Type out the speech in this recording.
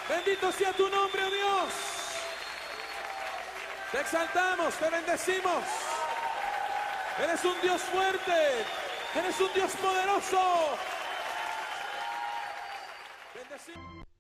Bendito sea tu nombre, oh Dios. Te exaltamos, te bendecimos. Eres un Dios fuerte. Eres un Dios poderoso. Bendecimos.